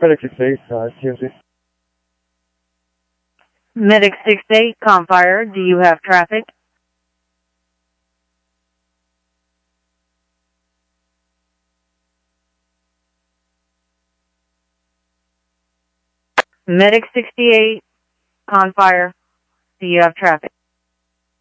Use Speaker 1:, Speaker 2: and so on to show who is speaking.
Speaker 1: Medic 68, TMZ.
Speaker 2: Medic 68, Confire, do you have traffic? Medic 68, Confire, do you have traffic?